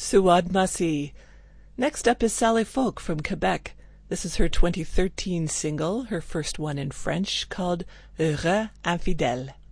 Suad Masi. Next up is Sally Folk from Quebec. This is her 2013 single, her first one in French, called Heureux Infidèle.